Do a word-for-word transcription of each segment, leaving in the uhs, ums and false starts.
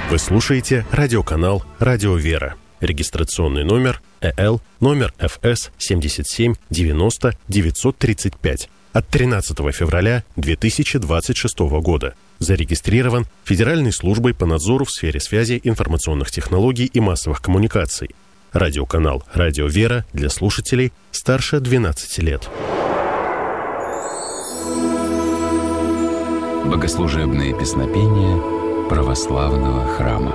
Вы слушаете радиоканал «Радио Вера». Регистрационный номер э эл номер эф эс семьдесят семь девяносто девятьсот тридцать пять от тринадцатого февраля две тысячи двадцать шестого года. Зарегистрирован Федеральной службой по надзору в сфере связи, информационных технологий и массовых коммуникаций. Радиоканал «Радио Вера» для слушателей старше двенадцати лет. Богослужебные песнопения православного храма.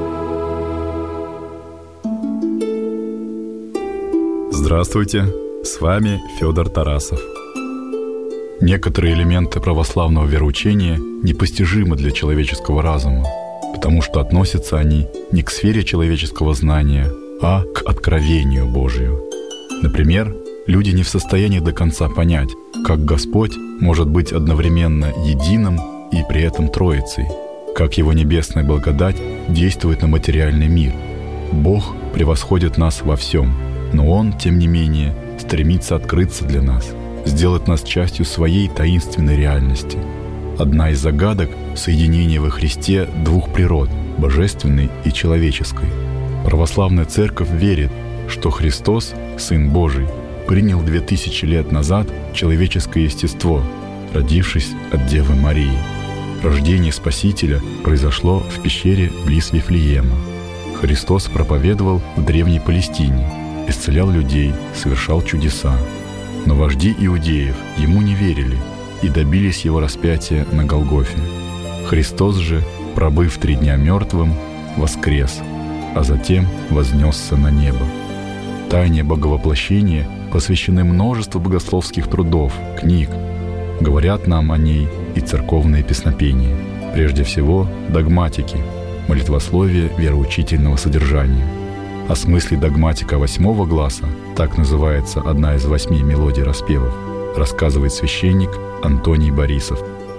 Здравствуйте, с вами Федор Тарасов. Некоторые элементы православного вероучения непостижимы для человеческого разума, потому что относятся они не к сфере человеческого знания, а к откровению Божию. Например, люди не в состоянии до конца понять, как Господь может быть одновременно единым и при этом Троицей, как Его небесная благодать действует на материальный мир. Бог превосходит нас во всем, но Он, тем не менее, стремится открыться для нас, сделать нас частью своей таинственной реальности. Одна из загадок — соединение во Христе двух природ — божественной и человеческой. Православная Церковь верит, что Христос, Сын Божий, принял две тысячи лет назад человеческое естество, родившись от Девы Марии. Рождение Спасителя произошло в пещере близ Вифлеема. Христос проповедовал в Древней Палестине, исцелял людей, совершал чудеса. Но вожди иудеев ему не верили и добились его распятия на Голгофе. Христос же, пробыв три дня мертвым, воскрес, а затем вознесся на небо. Тайне Боговоплощения посвящены множество богословских трудов, книг. Говорят нам о ней и церковные песнопения. Прежде всего, догматики, молитвословие вероучительного содержания. О смысле догматика восьмого гласа, так называется одна из восьми мелодий распевов, рассказывает священник Антоний Борисов.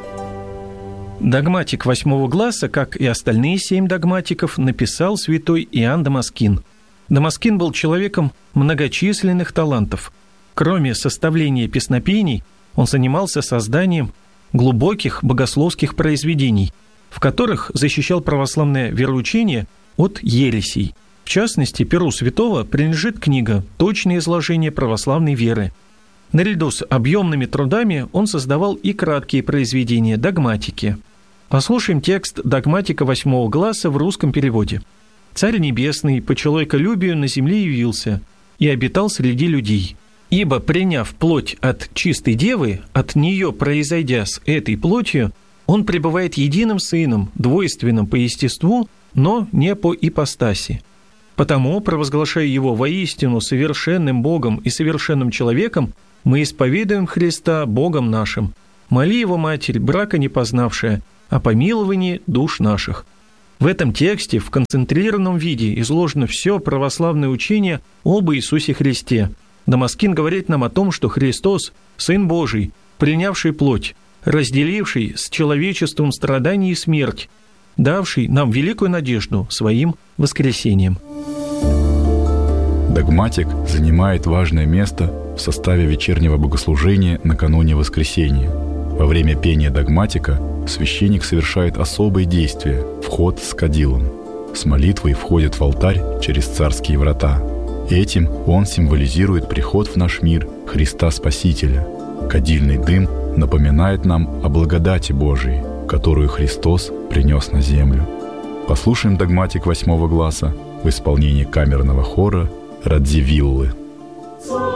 Догматик восьмого гласа, как и остальные семь догматиков, написал святой Иоанн Дамаскин. Дамаскин был человеком многочисленных талантов. Кроме составления песнопений, он занимался созданием глубоких богословских произведений, в которых защищал православное вероучение от ересей. В частности, перу святого принадлежит книга «Точное изложение православной веры». Наряду с объемными трудами он создавал и краткие произведения догматики. Послушаем текст догматика восьмого гласа в русском переводе. «Царь Небесный по человеколюбию на земле явился и обитал среди людей. Ибо, приняв плоть от чистой девы, от нее произойдя с этой плотью, он пребывает единым сыном, двойственным по естеству, но не по ипостаси. Потому, провозглашая его воистину совершенным Богом и совершенным человеком, мы исповедуем Христа Богом нашим. Моли его Матерь, брака не познавшая, о помиловании душ наших». В этом тексте в концентрированном виде изложено все православное учение об Иисусе Христе. Дамаскин говорит нам о том, что Христос – Сын Божий, принявший плоть, разделивший с человечеством страдания и смерть, давший нам великую надежду своим воскресением. Догматик занимает важное место в составе вечернего богослужения накануне воскресения. Во время пения догматика священник совершает особые действия – вход с кадилом. С молитвой входит в алтарь через царские врата. Этим он символизирует приход в наш мир Христа Спасителя. Кадильный дым напоминает нам о благодати Божией, которую Христос принес на землю. Послушаем догматик восьмого гласа в исполнении камерного хора Радзивиллы.